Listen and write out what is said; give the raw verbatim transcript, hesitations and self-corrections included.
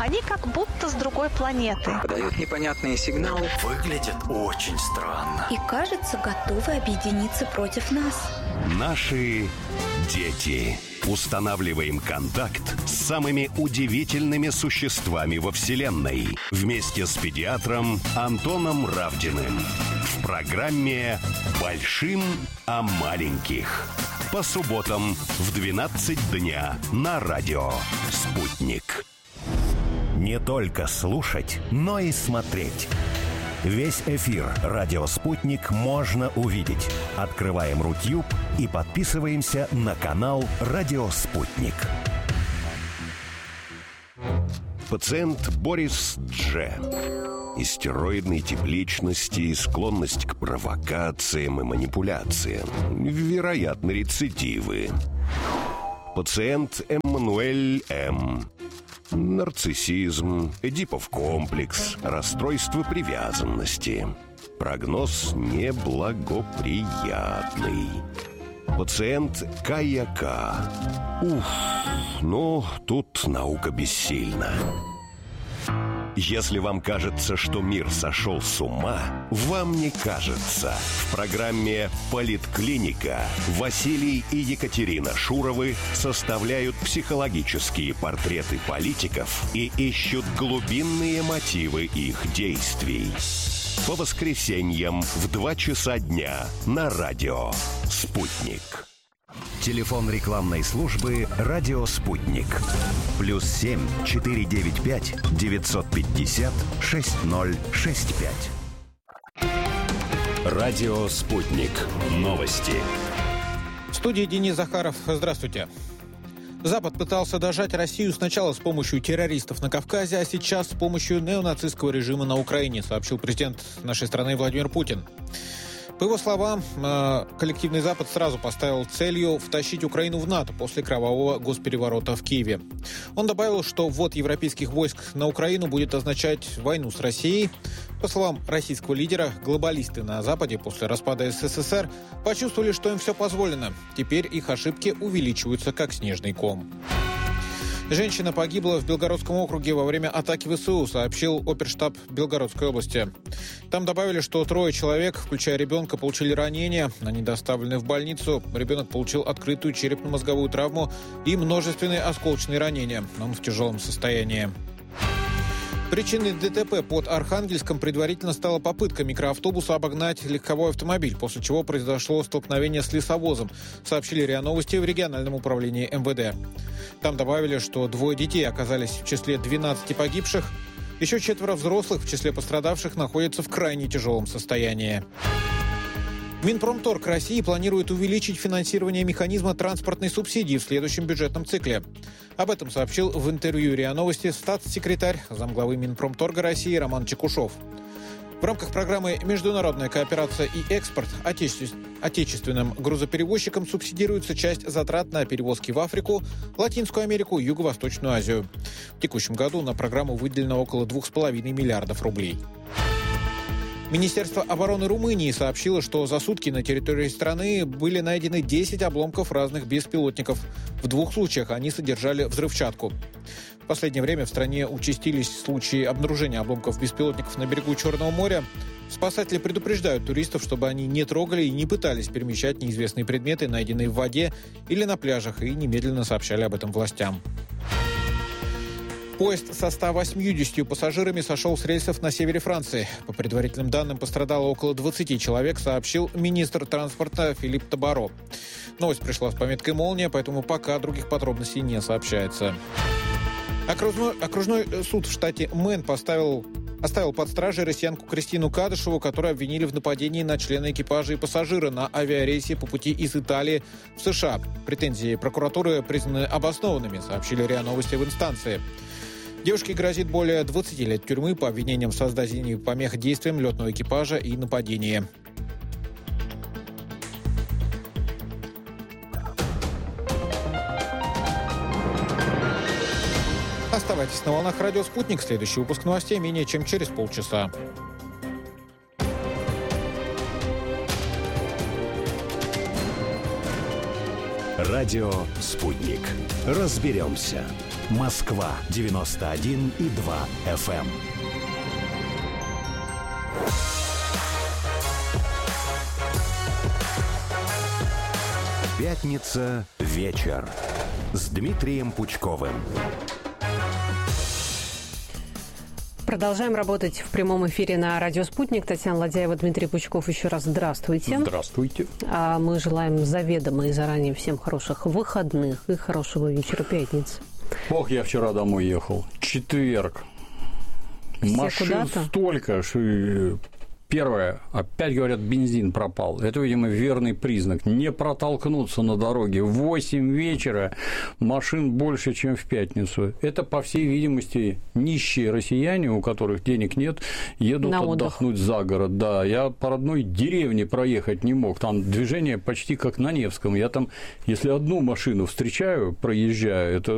Они как будто с другой планеты. Подают непонятные сигналы. Выглядят очень странно. И, кажется, готовы объединиться против нас. Наши дети. Устанавливаем контакт с самыми удивительными существами во Вселенной. Вместе с педиатром Антоном Равдиным. В программе «Большим о маленьких». По субботам в двенадцать дня на радио «Спутник». Не только слушать, но и смотреть. Весь эфир «Радио Спутник» можно увидеть. Открываем Рутюб и подписываемся на канал «Радио Спутник». Пациент Борис Дже. Истероидной тепличности и склонность к провокациям и манипуляциям. Вероятно, рецидивы. Пациент Эммануэль М. Нарциссизм, Эдипов комплекс, расстройство привязанности. Прогноз неблагоприятный. Пациент Кая К. Уф, ну, тут наука бессильна. Если вам кажется, что мир сошел с ума, вам не кажется. В программе «Политклиника» Василий и Екатерина Шуровы составляют психологические портреты политиков и ищут глубинные мотивы их действий. По воскресеньям в два часа дня на радио «Спутник». Телефон рекламной службы «Радио Спутник». Плюс семь четыре девять пять девятьсот пятьдесят шесть ноль шесть пять. «Радио Спутник». Новости. В студии Денис Захаров. Здравствуйте. Запад пытался дожать Россию сначала с помощью террористов на Кавказе, а сейчас с помощью неонацистского режима на Украине, сообщил президент нашей страны Владимир Путин. По его словам, коллективный Запад сразу поставил целью втащить Украину в НАТО после кровавого госпереворота в Киеве. Он добавил, что ввод европейских войск на Украину будет означать войну с Россией. По словам российского лидера, глобалисты на Западе после распада СССР почувствовали, что им все позволено. Теперь их ошибки увеличиваются, как снежный ком. Женщина погибла в Белгородском округе во время атаки ВСУ, сообщил оперштаб Белгородской области. Там добавили, что трое человек, включая ребенка, получили ранения. Они доставлены в больницу. Ребенок получил открытую черепно-мозговую травму и множественные осколочные ранения. Он в тяжелом состоянии. Причиной ДТП под Архангельском предварительно стала попытка микроавтобуса обогнать легковой автомобиль, после чего произошло столкновение с лесовозом, сообщили РИА Новости в региональном управлении эм вэ дэ. Там добавили, что двое детей оказались в числе двенадцати погибших, еще четверо взрослых в числе пострадавших находятся в крайне тяжелом состоянии. Минпромторг России планирует увеличить финансирование механизма транспортной субсидии в следующем бюджетном цикле. Об этом сообщил в интервью РИА Новости статс-секретарь замглавы Минпромторга России Роман Чекушев. В рамках программы «Международная кооперация и экспорт» отечественным грузоперевозчикам субсидируется часть затрат на перевозки в Африку, Латинскую Америку и Юго-Восточную Азию. В текущем году на программу выделено около двух с половиной миллиардов рублей. Министерство обороны Румынии сообщило, что за сутки на территории страны были найдены десять обломков разных беспилотников. В двух случаях они содержали взрывчатку. В последнее время в стране участились случаи обнаружения обломков беспилотников на берегу Черного моря. Спасатели предупреждают туристов, чтобы они не трогали и не пытались перемещать неизвестные предметы, найденные в воде или на пляжах, и немедленно сообщали об этом властям. Поезд со ста восьмидесятью пассажирами сошел с рельсов на севере Франции. По предварительным данным, пострадало около двадцати человек, сообщил министр транспорта Филипп Табаро. Новость пришла с пометкой «Молния», поэтому пока других подробностей не сообщается. Окружной, окружной суд в штате Мэн поставил, оставил под стражей россиянку Кристину Кадышеву, которую обвинили в нападении на члена экипажа и пассажира на авиарейсе по пути из Италии в США. Претензии прокуратуры признаны обоснованными, сообщили РИА Новости в инстанции. Девушке грозит более двадцати лет тюрьмы по обвинениям в создании помех действиям летного экипажа и нападении. Оставайтесь на волнах «Радио Спутник». Следующий выпуск новостей менее чем через полчаса. «Радио Спутник». Разберемся. Москва девяносто один и два эф эм. Пятница. Вечер. С Дмитрием Пучковым. Продолжаем работать в прямом эфире на радио «Спутник». Татьяна Ладяева, Дмитрий Пучков. Еще раз здравствуйте. Здравствуйте. А мы желаем заведомо и заранее всем хороших выходных и хорошего вечера пятницы. Ох, я вчера домой ехал. Четверг. Все машин куда-то? столько, что... Первое, опять говорят, бензин пропал. Это, видимо, верный признак. Не протолкнуться на дороге. В восемь вечера машин больше, чем в пятницу. Это, по всей видимости, нищие россияне, у которых денег нет, едут на отдохнуть отдых. За город. Да, я по родной деревне проехать не мог. Там движение почти как на Невском. Я там, если одну машину встречаю, проезжаю, это